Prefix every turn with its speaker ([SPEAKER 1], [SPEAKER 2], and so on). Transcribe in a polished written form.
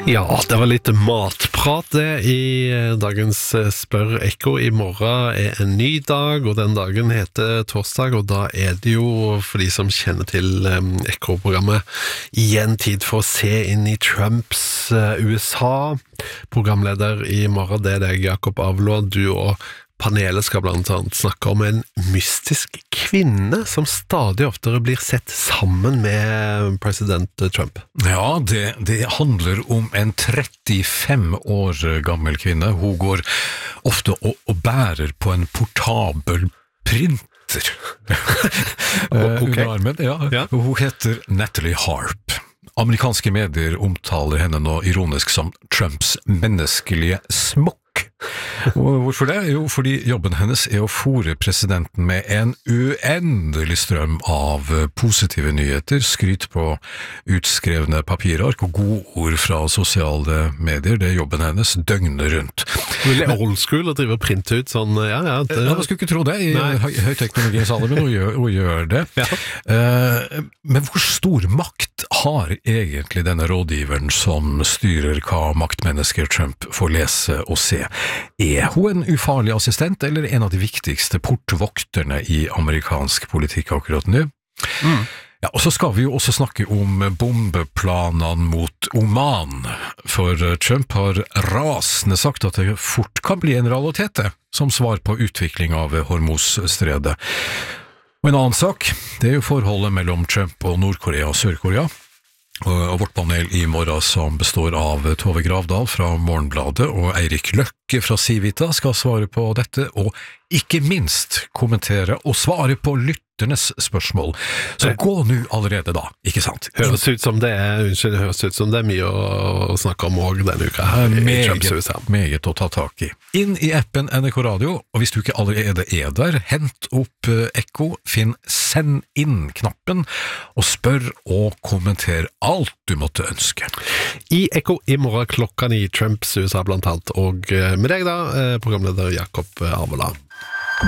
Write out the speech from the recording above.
[SPEAKER 1] Ja, det var litt matprat det i dagens Spør Ekko. I morgen en ny dag, og den dagen heter torsdag, og da det jo, for de som kjenner til Ekko-programmet, igjen tid for å se inn i Trumps USA. Programleder i morgen, det deg, Jakob Avlå. Du og panelet skal blant annet snakke om en mystisk kvinne som stadig oftere blir sett sammen med president Trump.
[SPEAKER 2] Ja, det handler om en 35 år gammel kvinne. Hun går ofte og bærer på en portabel printer under armen. Ja. Hun heter Natalie Harp. Amerikanske medier omtaler henne nå ironisk som Trumps menneskelige smokk. Hvorfor det? Jo, fordi jobben hennes å fôre presidenten med en uendelig strøm av positive nyheter, skryt på utskrevne papirark og gode ord fra sosiale medier. Det jobben hennes døgnet rundt.
[SPEAKER 1] Veldig old school å drive og printe ut sånn,
[SPEAKER 2] Man skulle ikke tro det i høyteknologiens alder, men hun gjør det. Ja. Men hvor stor makt har egentlig denne rådgiveren som styrer hva maktmennesker Trump får lese og se? Hun en ufarlig assistent, eller en av de viktigste portvokterne i amerikansk politikk akkurat nå? Ja, og så skal vi jo også snakke om bombeplanene mot Oman, for Trump har rasende sagt at det fort kan bli en realitet som svar på utvikling av Hormuzstredet. Og en annen sak, det jo forholdet mellom Trump og Nord-Korea og Sør-Korea. Og vårt panel i morgen som består av Tove Gravdal fra Morgenbladet og Eirik Løkke fra Civita skal svare på dette, og ikke minst kommentere og svare på lytternes spørsmål. Så gå nå allerede da, ikke sant?
[SPEAKER 1] Høres ut som det mye å snakke om også denne uka her i Trumps USA.
[SPEAKER 2] Meget å ta tak i. Inn i appen NRK Radio, og hvis du ikke allerede der, hent opp Ekko, finn send inn-knappen, og spør og kommenter alt du måtte ønske.
[SPEAKER 1] I Ekko i morgen klokka 9, Trumps USA blant annet, og med deg da, programleder Jakob Arvola.